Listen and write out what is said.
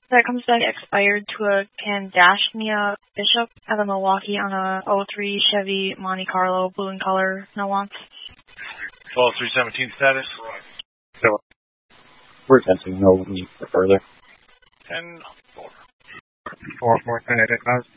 That comes back expired to a Candashnia Bishop out of Milwaukee on a 03 Chevy Monte Carlo, blue in color, no wants. 12317 status. So, we're sensing no need for further. 10-4. 4-4, 10 edit class.